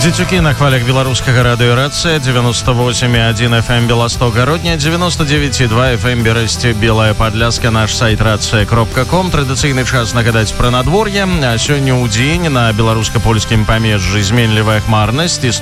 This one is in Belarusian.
Дзецюкі на хвалях беларускага радыёрацыя 98,1 FM Беластогародня, 99,2 FM Бересце, Белая Падляска, наш сайт рацыя.ком. Традыцыйны час нагадаць пра надвор'е. А сёння ў дзень на беларуска-польскім памежжы зменлівая хмарнасць.